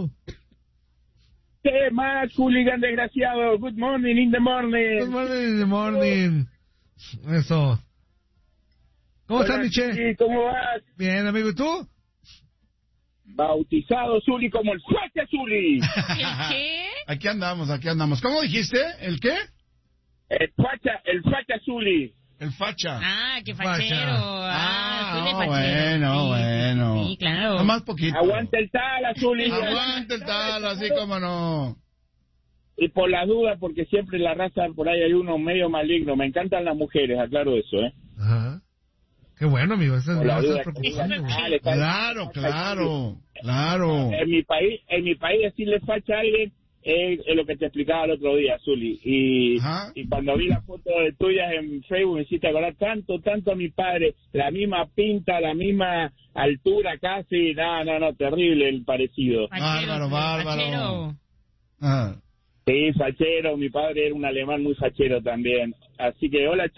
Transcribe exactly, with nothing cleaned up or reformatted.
amigo? ¿Qué más, hooligan desgraciado? Good morning in the morning. Good morning in the morning. Eso. ¿Cómo estás, Miche? Sí, ¿cómo vas? Bien, amigo, ¿y tú? Bautizado Zuli como el Facha Zuli. ¿El qué? Aquí andamos, aquí andamos. ¿Cómo dijiste? ¿El qué? El Facha, el Facha Zuli. El facha. Ah, qué Facha. fachero. Ah, Ah, Zuli no, fachero. bueno, Sí, bueno. Sí, sí, claro. No más poquito. Aguanta el tala, Zuli. Aguanta el tal, así como no. Y por las dudas, porque siempre en la raza por ahí hay uno medio maligno. Me encantan las mujeres, aclaro eso, ¿eh? Ajá. Qué bueno, amigo. Esa es Por la la duda. preocupación, güey. Ah, le está- Claro, claro, claro. En mi país, en mi país decirle facha a alguien es, es lo que te explicaba el otro día, Zuli. Y, Ajá. y cuando vi las fotos de tuyas en Facebook me hiciste acordar tanto, tanto a mi padre. La misma pinta, la misma altura casi. No, no, no, terrible el parecido. Bárbaro, bárbaro. Fachero. Ah. Sí, fachero. Mi padre era un alemán muy fachero también. Así que hola,